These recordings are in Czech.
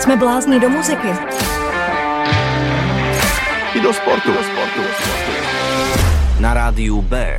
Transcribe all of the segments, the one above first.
Jsme blázni do muziky. I do sportu. Na rádiu B.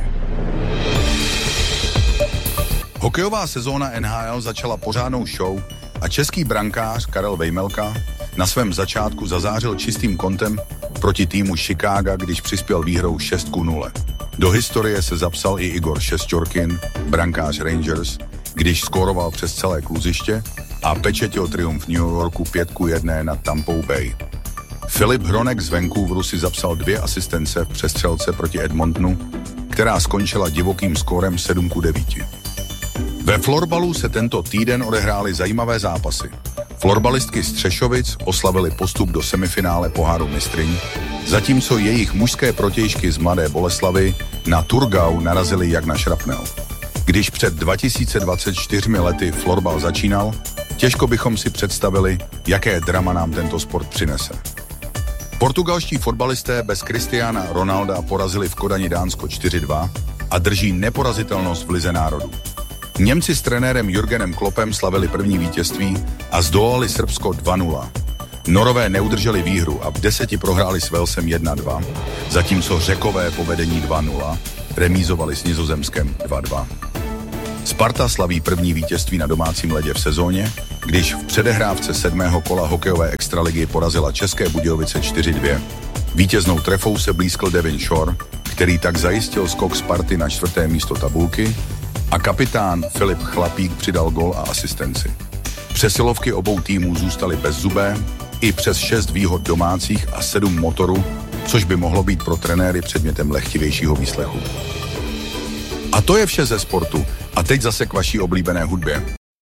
Hokejová sezóna NHL začala pořádnou show a český brankář Karel Vejmelka na svém začátku zazářil čistým kontem proti týmu Chicaga, když přispěl výhrou 6-0. Do historie se zapsal i Igor Šesťorkin, brankář Rangers, když skóroval přes celé kluziště a pečetil triumf New Yorku 5-1 nad Tampou Bay. Filip Hronek z Vancouveru si zapsal 2 asistence v přestřelce proti Edmontonu, která skončila divokým skórem 7-9. Ve florbalu se tento týden odehrály zajímavé zápasy. Florbalistky z Třešovic oslavily postup do semifinále poháru mistryň, zatímco jejich mužské protějšky z Mladé Boleslavy na Turgau narazily jak na šrapnel. Když před 2024 lety florbal začínal, těžko bychom si představili, jaké drama nám tento sport přinese. Portugalští fotbalisté bez Cristiana Ronalda porazili v Kodani Dánsko 4-2 a drží neporazitelnost v Lize národů. Němci s trenérem Jürgenem Kloppem slavili první vítězství a zdolali Srbsko 2-0. Norové neudrželi výhru a v 10 prohráli s Walesem 1-2, zatímco Řekové po vedení 2-0 remízovali s Nizozemskem 2-2. Sparta slaví první vítězství na domácím ledě v sezóně, když v předehrávce 7. kola hokejové extraligy porazila České Budějovice 4-2. Vítěznou trefou se blízkl Devin Shore, který tak zajistil skok Sparty na 4. místo tabulky, a kapitán Filip Chlapík přidal gól a asistenci. Přesilovky obou týmů zůstaly bezzubé, i přes 6 výhod domácích a 7 motorů, což by mohlo být pro trenéry předmětem lehtivějšího výslechu. A to je vše ze sportu. A teď zase k vaší oblíbené hudbě.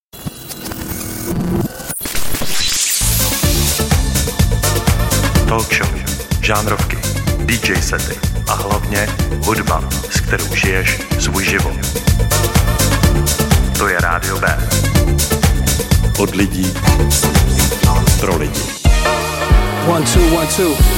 Talk show, žánrovky, DJ sety a hlavně hudba, s kterou žiješ svůj život. To je Rádio B. Od lidí pro lidi. 1, 2, 1, 2